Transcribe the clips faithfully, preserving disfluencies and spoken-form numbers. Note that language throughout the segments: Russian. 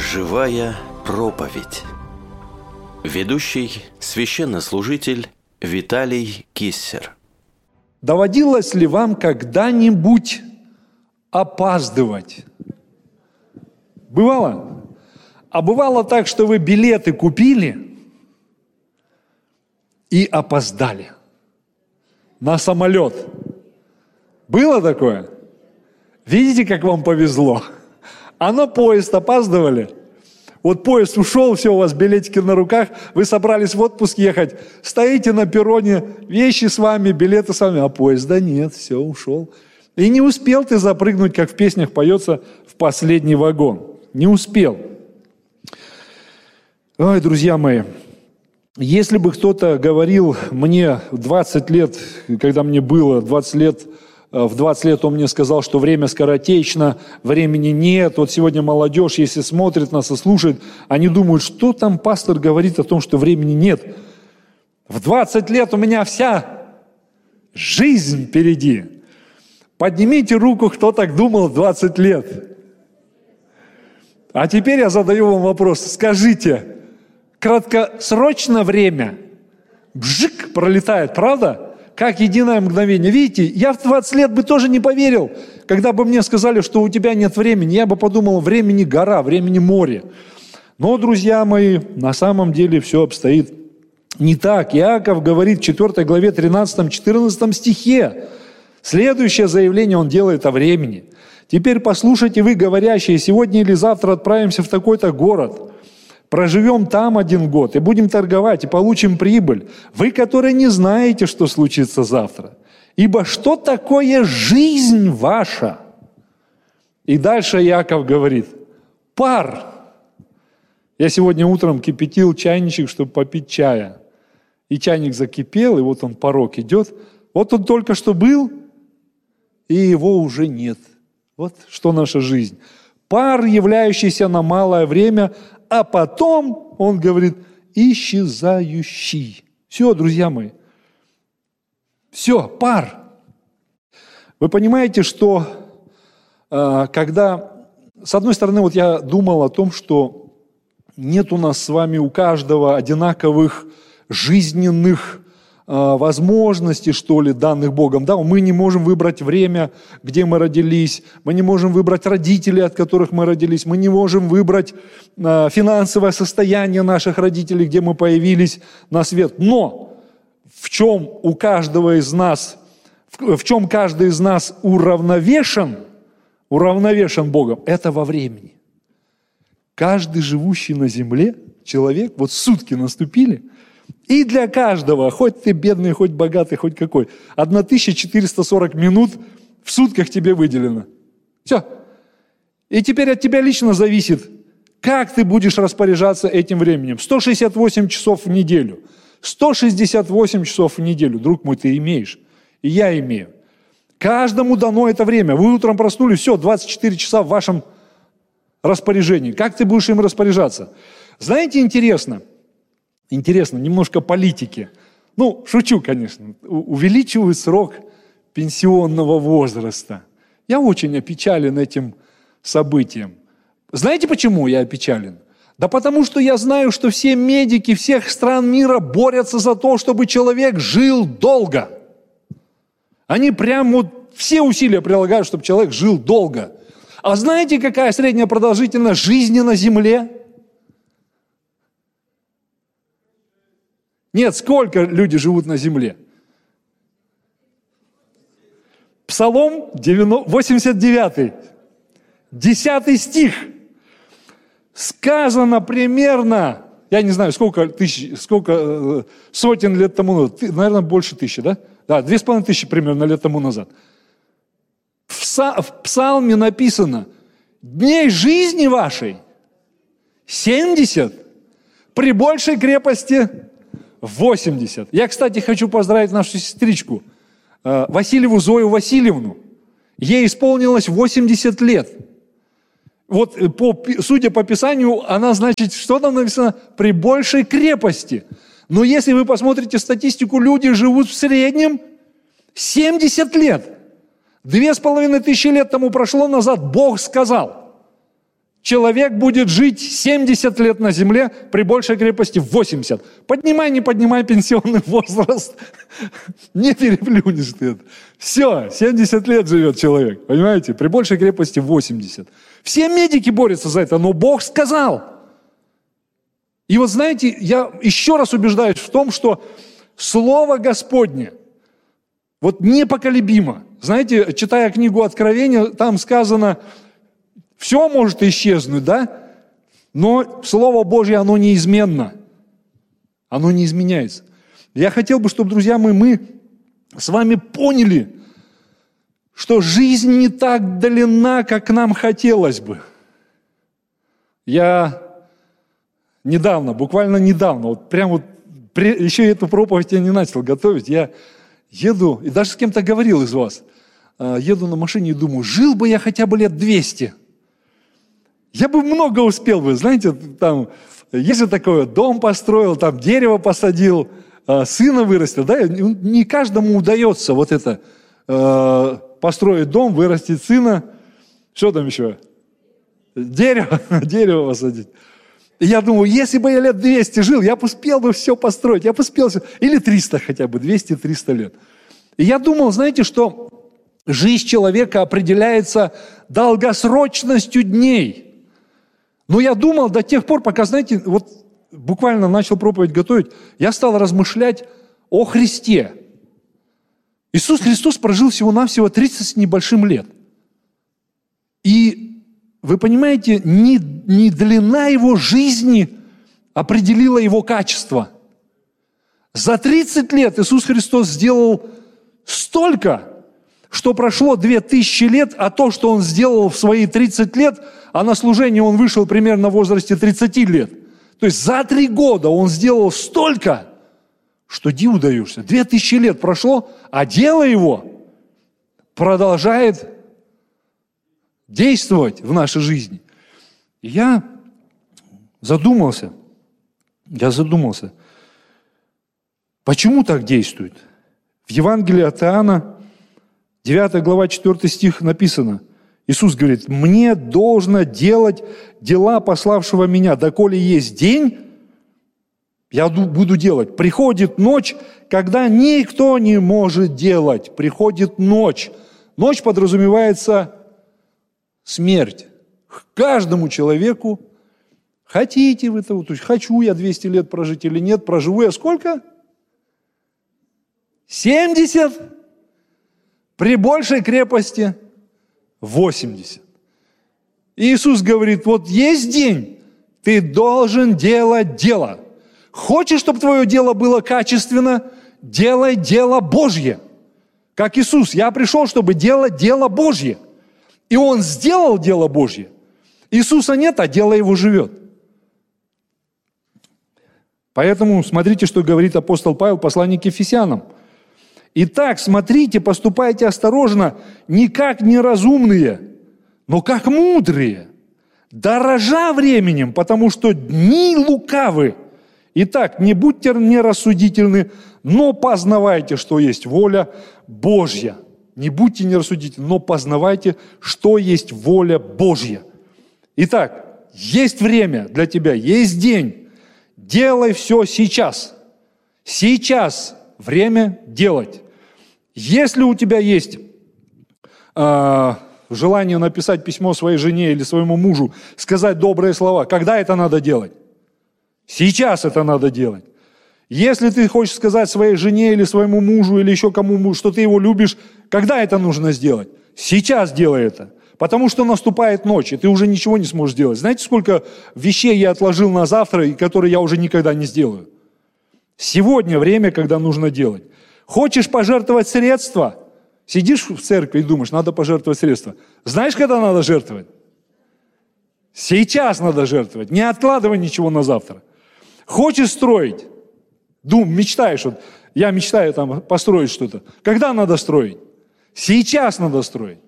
Живая проповедь. Ведущий священнослужитель Виталий Киссер. Доводилось ли вам когда-нибудь опаздывать? Бывало? А бывало так, что вы билеты купили и опоздали на самолет. Было такое? Видите, как вам повезло? А на поезд опаздывали? Вот поезд ушел, все, у вас билетики на руках, вы собрались в отпуск ехать, стоите на перроне, вещи с вами, билеты с вами, а поезда нет, все, ушел. И не успел ты запрыгнуть, как в песнях поется, в последний вагон. Не успел. Ой, друзья мои, если бы кто-то говорил мне в двадцать лет, когда мне было двадцать лет, в двадцать лет он мне сказал, что время скоротечно, времени нет. Вот сегодня молодежь, если смотрит нас и слушает, они думают, что там пастор говорит о том, что времени нет. В двадцать лет у меня вся жизнь впереди. Поднимите руку, кто так думал в двадцать лет. А теперь я задаю вам вопрос. Скажите, краткосрочное время бжик пролетает, правда? Как единое мгновение. Видите, я в двадцать лет бы тоже не поверил, когда бы мне сказали, что у тебя нет времени. Я бы подумал, времени гора, времени море. Но, друзья мои, на самом деле все обстоит не так. Иаков говорит в четвёртой главе тринадцатом-четырнадцатом стихе. Следующее заявление он делает о времени. «Теперь послушайте вы, говорящие, сегодня или завтра отправимся в такой-то город. Проживем там один год и будем торговать, и получим прибыль. Вы, которые не знаете, что случится завтра. Ибо что такое жизнь ваша?» И дальше Иаков говорит, пар. Я сегодня утром кипятил чайничек, чтобы попить чая. И чайник закипел, и вот он, порог идет. Вот он только что был, и его уже нет. Вот что наша жизнь. Пар, являющийся на малое время, а потом, он говорит, исчезающий. Все, друзья мои. Все, пар. Вы понимаете, что э, когда... С одной стороны, вот я думал о том, что нет у нас с вами у каждого одинаковых жизненных возможностей, что ли, данных Богом. Да, мы не можем выбрать время, где мы родились, мы не можем выбрать родителей, от которых мы родились, мы не можем выбрать финансовое состояние наших родителей, где мы появились на свет. Но в чем у каждого из нас, в чем каждый из нас уравновешен, уравновешен Богом, это во времени. Каждый живущий на земле человек, вот сутки наступили, и для каждого, хоть ты бедный, хоть богатый, хоть какой, тысяча четыреста сорок минут в сутках тебе выделено. Все. И теперь от тебя лично зависит, как ты будешь распоряжаться этим временем. сто шестьдесят восемь часов в неделю. сто шестьдесят восемь часов в неделю, друг мой, ты имеешь. И я имею. Каждому дано это время. Вы утром проснулись, все, двадцать четыре часа в вашем распоряжении. Как ты будешь им распоряжаться? Знаете, интересно, Интересно, немножко политики. Ну, шучу, конечно. Увеличивают срок пенсионного возраста. Я очень опечален этим событием. Знаете, почему я опечален? Да потому что я знаю, что все медики всех стран мира борются за то, чтобы человек жил долго. Они прям вот все усилия прилагают, чтобы человек жил долго. А знаете, какая средняя продолжительность жизни на земле? Нет, сколько люди живут на земле? Псалом восемьдесят девятый, десятый стих. Сказано примерно, я не знаю, сколько тысяч, сколько сотен лет тому назад, наверное, больше тысячи, да? Да, две с половиной тысячи примерно лет тому назад. В псалме написано, дней жизни вашей семьдесят, при большей крепости восемьдесят. Я, кстати, хочу поздравить нашу сестричку Васильеву Зою Васильевну. Ей исполнилось восемьдесят лет. Вот, по, судя по Писанию, она, значит, что там написано? При большей крепости. Но если вы посмотрите статистику, люди живут в среднем семьдесят лет. Две с половиной тысячи лет тому прошло назад Бог сказал. человек будет жить семьдесят лет на земле, при большей крепости восемьдесят. Поднимай, не поднимай пенсионный возраст, не переплюнешь ты это. Все, семьдесят лет живет человек, понимаете? При большей крепости восемьдесят. Все медики борются за это, но Бог сказал. И вот знаете, я еще раз убеждаюсь в том, что Слово Господне вот непоколебимо. Знаете, читая книгу Откровения, там сказано, все может исчезнуть, да? Но Слово Божье, оно неизменно. Оно не изменяется. Я хотел бы, чтобы, друзья мои, мы с вами поняли, что жизнь не так длинна, как нам хотелось бы. Я недавно, буквально недавно, вот прям вот, еще эту проповедь я не начал готовить, я еду, и даже с кем-то говорил из вас, еду на машине и думаю, жил бы я хотя бы лет двести. Я бы много успел бы, знаете, там, если такое, дом построил, там, дерево посадил, сына вырастил, да, не каждому удается вот это, построить дом, вырастить сына, что там еще? Дерево, дерево посадить. И я думаю, если бы я лет двести жил, я бы успел бы все построить, я бы успел все, или триста хотя бы, двести-триста лет. И я думал, знаете, что жизнь человека определяется долгосрочностью дней. Но я думал до тех пор, пока, знаете, вот буквально начал проповедь готовить, я стал размышлять о Христе. Иисус Христос прожил всего-навсего тридцать с небольшим лет. И вы понимаете, не, не длина его жизни определила его качество. За тридцать лет Иисус Христос сделал столько, что прошло две тысячи лет, а то, что Он сделал в свои тридцать лет, а на служение Он вышел примерно в возрасте тридцати лет. То есть за три года Он сделал столько, что диву даешься. Две тысячи лет прошло, а дело Его продолжает действовать в нашей жизни. И я задумался, я задумался, почему так действует? В Евангелии от Иоанна, девятая глава, четвёртый стих написано, Иисус говорит, «Мне должно делать дела пославшего меня, доколе есть день, я буду делать. Приходит ночь, когда никто не может делать. Приходит ночь». Ночь подразумевается смерть. Каждому человеку, хотите вы того, то есть хочу я двести лет прожить или нет, проживу я сколько? семьдесят? При большей крепости восемьдесят. И Иисус говорит, вот есть день, ты должен делать дело. Хочешь, чтобы твое дело было качественно, делай дело Божье. Как Иисус, я пришел, чтобы делать дело Божье. И Он сделал дело Божье. Иисуса нет, а дело Его живет. Поэтому смотрите, что говорит апостол Павел в послании к Ефесянам. «Итак, смотрите, поступайте осторожно, не как неразумные, но как мудрые, дорожа временем, потому что дни лукавы. Итак, не будьте нерассудительны, но познавайте, что есть воля Божья». Не будьте нерассудительны, но познавайте, что есть воля Божья. Итак, есть время для тебя, есть день. Делай все сейчас. Сейчас время делать. Если у тебя есть э, желание написать письмо своей жене или своему мужу, сказать добрые слова, когда это надо делать? Сейчас это надо делать. Если ты хочешь сказать своей жене или своему мужу, или еще кому, что ты его любишь, когда это нужно сделать? Сейчас делай это. Потому что наступает ночь, и ты уже ничего не сможешь делать. Знаете, сколько вещей я отложил на завтра, и которые я уже никогда не сделаю? Сегодня время, когда нужно делать. Хочешь пожертвовать средства? Сидишь в церкви и думаешь, надо пожертвовать средства. Знаешь, когда надо жертвовать? Сейчас надо жертвовать. Не откладывай ничего на завтра. Хочешь строить? Дум, мечтаешь, вот, я мечтаю там построить что-то. Когда надо строить? Сейчас надо строить.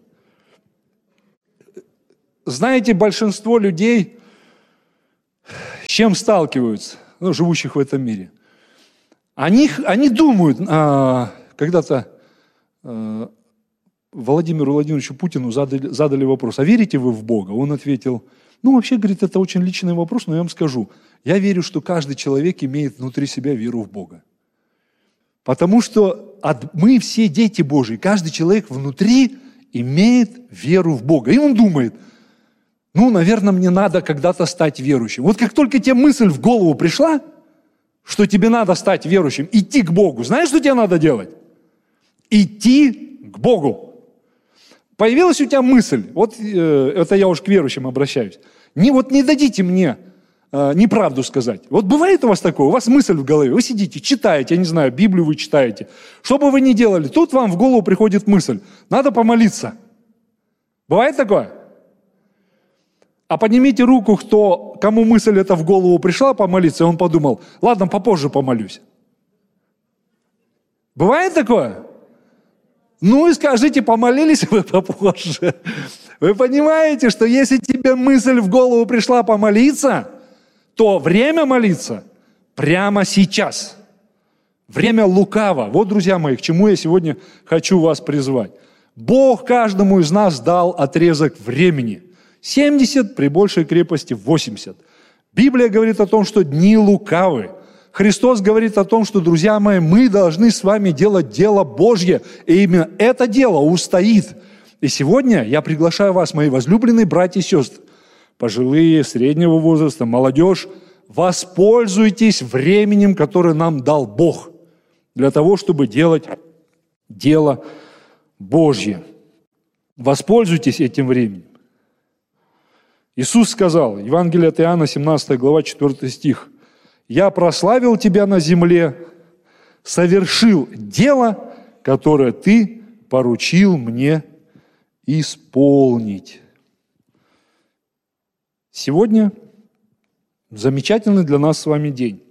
Знаете, большинство людей с чем сталкиваются, ну, живущих в этом мире? Они, они думают, а, когда-то а, Владимиру Владимировичу Путину задали, задали вопрос, а верите вы в Бога? Он ответил, Ну, вообще, говорит, это очень личный вопрос, но я вам скажу. Я верю, что каждый человек имеет внутри себя веру в Бога. Потому что от, мы все дети Божьи, каждый человек внутри имеет веру в Бога. И он думает, ну, наверное, мне надо когда-то стать верующим. Вот как только тебе мысль в голову пришла, что тебе надо стать верующим, идти к Богу, знаешь, что тебе надо делать? Идти к Богу. Появилась у тебя мысль, вот э, это я уж к верующим обращаюсь, не, вот не дадите мне э, неправду сказать. Вот бывает у вас такое, у вас мысль в голове, вы сидите, читаете, я не знаю, Библию вы читаете. Что бы вы ни делали, тут вам в голову приходит мысль, надо помолиться. Бывает такое? А поднимите руку, кто, кому мысль эта в голову пришла помолиться, и он подумал, ладно, попозже помолюсь. Бывает такое? Ну и скажите, помолились вы попозже. Вы понимаете, что если тебе мысль в голову пришла помолиться, то время молиться прямо сейчас. Время лукаво. Вот, друзья мои, к чему я сегодня хочу вас призвать. Бог каждому из нас дал отрезок времени. семьдесят, при большей крепости восемьдесят. Библия говорит о том, что дни лукавы. Христос говорит о том, что, друзья мои, мы должны с вами делать дело Божье, и именно это дело устоит. И сегодня я приглашаю вас, мои возлюбленные братья и сестры, пожилые, среднего возраста, молодежь, воспользуйтесь временем, которое нам дал Бог, для того, чтобы делать дело Божье. Воспользуйтесь этим временем. Иисус сказал, Евангелие от Иоанна, семнадцатая глава, четвёртый стих, «Я прославил тебя на земле, совершил дело, которое ты поручил мне исполнить». Сегодня замечательный для нас с вами день.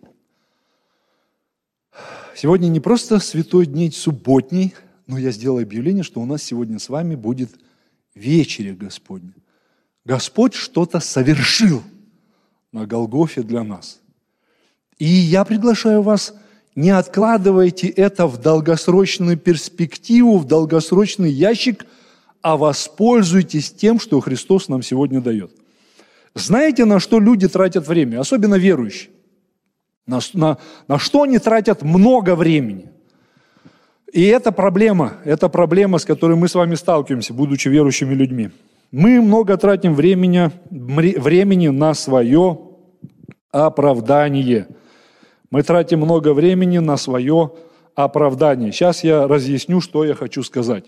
Сегодня не просто святой день субботний, но я сделал объявление, что у нас сегодня с вами будет вечеря Господня. Господь что-то совершил на Голгофе для нас. И я приглашаю вас, не откладывайте это в долгосрочную перспективу, в долгосрочный ящик, а воспользуйтесь тем, что Христос нам сегодня дает. Знаете, на что люди тратят время, особенно верующие? На, на, на что они тратят много времени? И это проблема, это проблема, с которой мы с вами сталкиваемся, будучи верующими людьми. Мы много тратим времени, времени на свое оправдание. Мы тратим много времени на свое оправдание. Сейчас я разъясню, что я хочу сказать.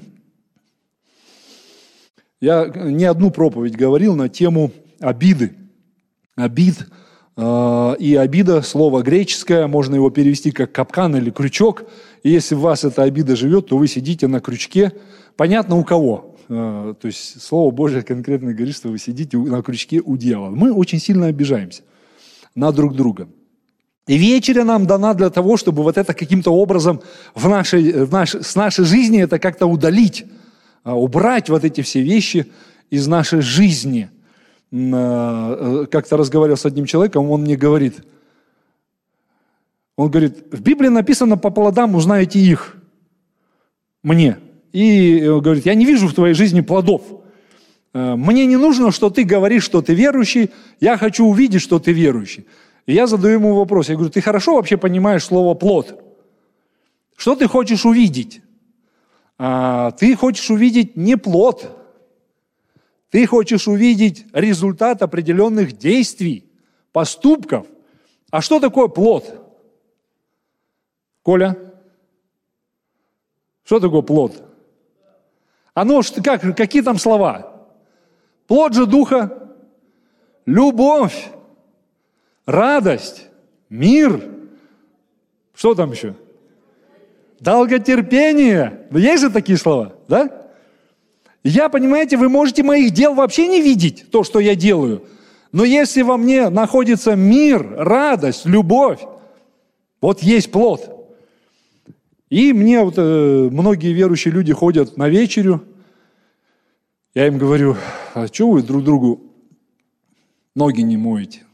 Я не одну проповедь говорил на тему обиды. Обид. И обида, слово греческое, можно его перевести как капкан или крючок. И если в вас эта обида живет, то вы сидите на крючке. Понятно, у кого? То есть Слово Божие конкретно говорит, что вы сидите на крючке у дьявола. Мы очень сильно обижаемся на друг друга. И вечеря нам дана для того, чтобы вот это каким-то образом в нашей, в наш, с нашей жизни это как-то удалить, убрать вот эти все вещи из нашей жизни. Как-то разговаривал с одним человеком, он мне говорит, он говорит, в Библии написано, по плодам узнаете их, мне. И говорит, я не вижу в твоей жизни плодов. Мне не нужно, что ты говоришь, что ты верующий, я хочу увидеть, что ты верующий. И я задаю ему вопрос, я говорю, ты хорошо вообще понимаешь слово «плод»? Что ты хочешь увидеть? А, ты хочешь увидеть не плод, ты хочешь увидеть результат определенных действий, поступков. А что такое плод? Коля? Что такое плод? Оно, как, какие там слова? Плод же Духа, любовь, радость, мир. Что там еще? Долготерпение. Есть же такие слова, да? Я, понимаете, вы можете моих дел вообще не видеть, то, что я делаю. Но если во мне находится мир, радость, любовь, вот есть плод. И мне вот, э, многие верующие люди ходят на вечерю. Я им говорю, а что вы друг другу ноги не моете?